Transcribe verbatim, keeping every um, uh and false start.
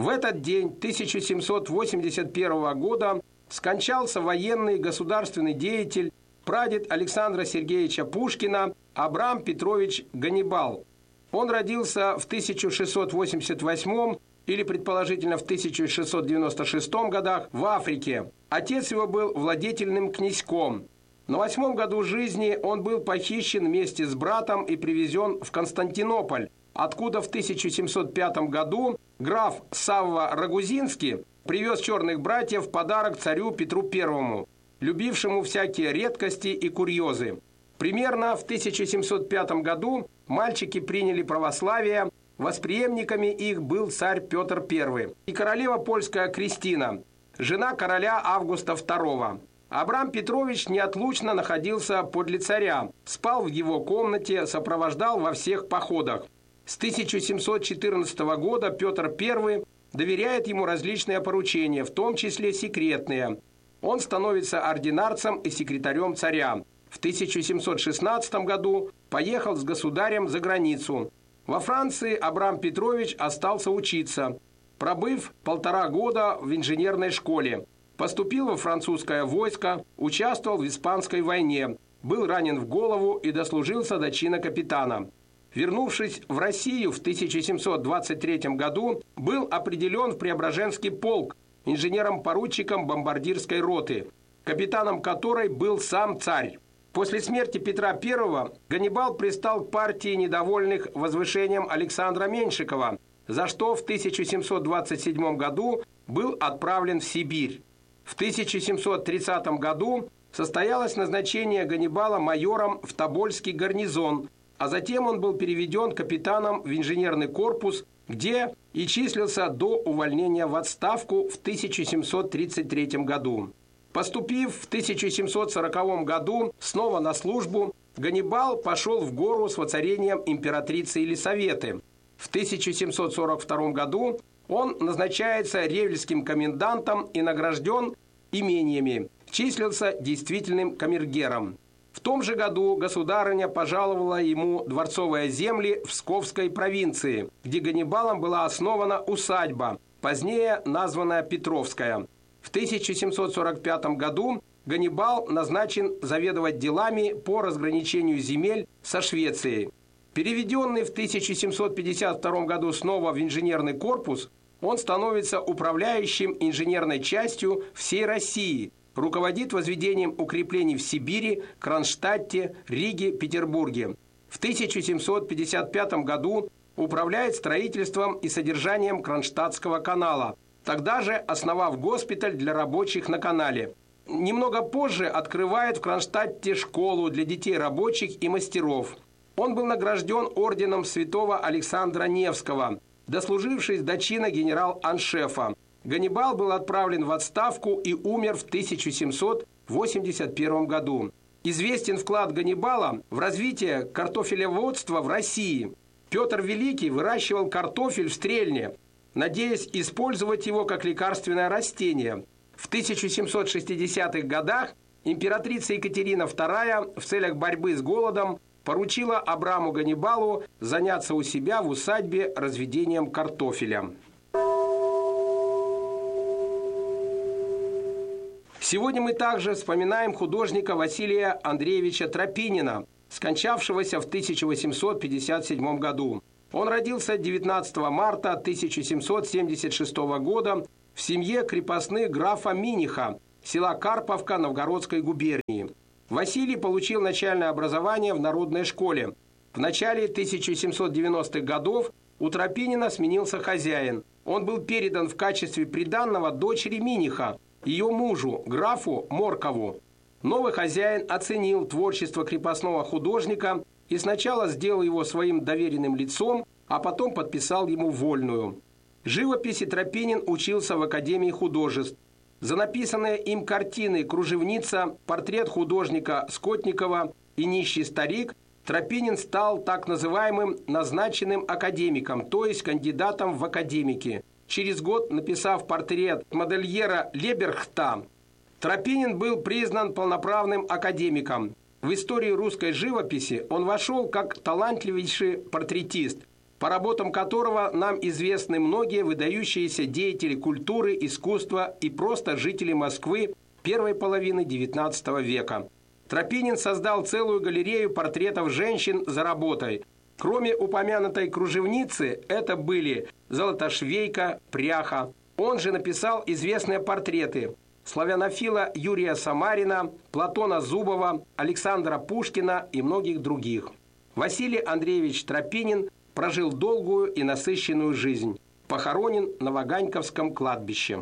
В этот день тысяча семьсот восемьдесят первого года скончался военный государственный деятель, прадед Александра Сергеевича Пушкина Абрам Петрович Ганнибал. Он родился в тысяча шестьсот восемьдесят восьмом или, предположительно, в тысяча шестьсот девяносто шестом годах в Африке. Отец его был владетельным князьком. На восьмом году жизни он был похищен вместе с братом и привезен в Константинополь, откуда в тысяча семьсот пятом году граф Савва Рагузинский привез черных братьев в подарок царю Петру Первому, любившему всякие редкости и курьезы. Примерно в тысяча семьсот пятом году мальчики приняли православие, восприемниками их был царь Петр Первый и королева польская Кристина, жена короля Августа Второго. Абрам Петрович неотлучно находился подле царя, спал в его комнате, сопровождал во всех походах. С тысяча семьсот четырнадцатого года Петр Первый доверяет ему различные поручения, в том числе секретные. Он становится ординарцем и секретарем царя. В тысяча семьсот шестнадцатом году поехал с государем за границу. Во Франции Абрам Петрович остался учиться, пробыв полтора года в инженерной школе. Поступил во французское войско, участвовал в Испанской войне, был ранен в голову и дослужился до чина капитана. Вернувшись в Россию в тысяча семьсот двадцать третьем году, был определен в Преображенский полк инженером-поручиком бомбардирской роты, капитаном которой был сам царь. После смерти Петра Первого Ганнибал пристал к партии недовольных возвышением Александра Меньшикова, за что в тысяча семьсот двадцать седьмом году был отправлен в Сибирь. В тысяча семьсот тридцатом году состоялось назначение Ганнибала майором в Тобольский гарнизон, а затем он был переведен капитаном в инженерный корпус, где и числился до увольнения в отставку в тысяча семьсот тридцать третьем году. Поступив в тысяча семьсот сороковом году снова на службу, Ганнибал пошел в гору с воцарением императрицы Елисаветы. В тысяча семьсот сорок втором году он назначается ревельским комендантом и награжден имениями, числился действительным камергером. В том же году государыня пожаловала ему дворцовые земли в Псковской провинции, где Ганнибалом была основана усадьба, позднее названная Петровская. В тысяча семьсот сорок пятом году Ганнибал назначен заведовать делами по разграничению земель со Швецией. Переведенный в тысяча семьсот пятьдесят втором году снова в инженерный корпус, он становится управляющим инженерной частью всей России, руководит возведением укреплений в Сибири, Кронштадте, Риге, Петербурге. В тысяча семьсот пятьдесят пятом году управляет строительством и содержанием Кронштадтского канала, тогда же основав госпиталь для рабочих на канале. Немного позже открывает в Кронштадте школу для детей рабочих и мастеров. Он был награжден орденом святого Александра Невского, дослужившись до чина генерал-аншефа. Ганнибал был отправлен в отставку и умер в тысяча семьсот восемьдесят первом году. Известен вклад Ганнибала в развитие картофелеводства в России. Петр Великий выращивал картофель в Стрельне, надеясь использовать его как лекарственное растение. В тысяча семьсот шестидесятых годах императрица Екатерина Вторая в целях борьбы с голодом поручила Абраму Ганнибалу заняться у себя в усадьбе разведением картофеля. Сегодня мы также вспоминаем художника Василия Андреевича Тропинина, скончавшегося в тысяча восемьсот пятьдесят седьмом году. Он родился девятнадцатого марта тысяча семьсот семьдесят шестого года в семье крепостных графа Миниха, села Карповка Новгородской губернии. Василий получил начальное образование в народной школе. В начале тысяча семьсот девяностых годов у Тропинина сменился хозяин. Он был передан в качестве приданного дочери Миниха, ее мужу, графу Моркову. Новый хозяин оценил творчество крепостного художника и сначала сделал его своим доверенным лицом, а потом подписал ему вольную. Живописи Тропинин учился в Академии художеств. За написанные им картины «Кружевница», портрет художника Скотникова и «Нищий старик» Тропинин стал так называемым назначенным академиком, то есть кандидатом в академики. Через год, написав портрет модельера Леберхта, Тропинин был признан полноправным академиком. В историю русской живописи он вошел как талантливейший портретист. по работам которого нам известны многие выдающиеся деятели культуры, искусства и просто жители Москвы первой половины девятнадцатого века. Тропинин создал целую галерею портретов женщин за работой. Кроме упомянутой кружевницы, это были Золотошвейка, Пряха. Он же написал известные портреты славянофила Юрия Самарина, Платона Зубова, Александра Пушкина и многих других. Василий Андреевич Тропинин прожил долгую и насыщенную жизнь. Похоронен на Ваганьковском кладбище.